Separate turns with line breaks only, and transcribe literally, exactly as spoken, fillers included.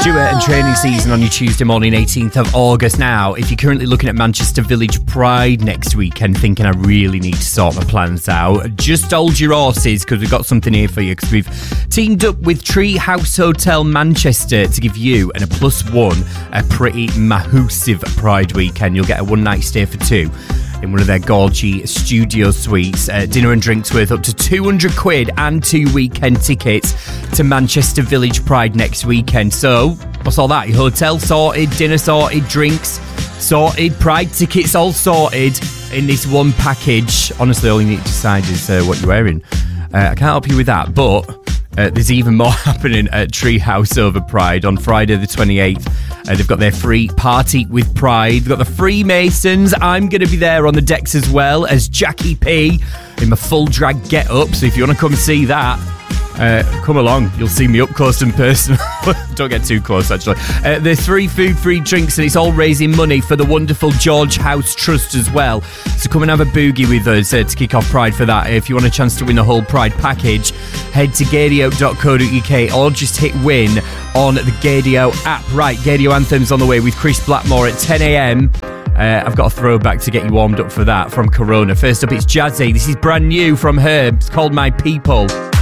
Stuart and training season on your Tuesday morning, eighteenth of August. Now, if you're currently looking at Manchester Village Pride next weekend, thinking I really need to sort my plans out, just hold your horses because we've got something here for you, because we've teamed up with Tree House Hotel Manchester to give you and a plus one a pretty massive Pride weekend. You'll get a one night stay for two in one of their gorgy studio suites. Uh, dinner and drinks worth up to two hundred quid and two weekend tickets to Manchester Village Pride next weekend. So, what's all that? Your hotel sorted, dinner sorted, drinks sorted, Pride tickets all sorted in this one package. Honestly, all you need to decide is uh, what you're wearing. Uh, I can't help you with that, but Uh, there's even more happening at Treehouse over Pride on Friday the twenty-eighth. Uh, they've got their free Party with Pride. They've got the Freemasons. I'm going to be there on the decks as well as Jackie P in my full drag get-up. So if you want to come see that, uh, come along. You'll see me up close and personal. Don't get too close, actually. Uh, there's free food, free drinks, and it's all raising money for the wonderful George House Trust as well. So come and have a boogie with us uh, to kick off Pride for that. If you want a chance to win the whole Pride package, head to gadio dot co dot uk or just hit win on the Gadio app. Right, Gadio Anthem's on the way with Chris Blackmore at ten a.m. Uh, I've got a throwback to get you warmed up for that from Corona. First up, it's Jazzy. This is brand new from her. It's called My People.